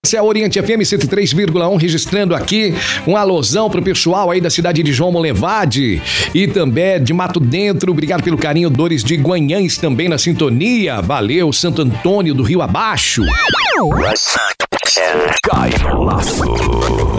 Essa é a Oriente FM 103,1, registrando aqui um alusão pro pessoal aí da cidade de João Molevade e também de Mato Dentro. Obrigado pelo carinho, Dores de Guanhães também na sintonia. Valeu, Santo Antônio do Rio Abaixo. Cai no laço.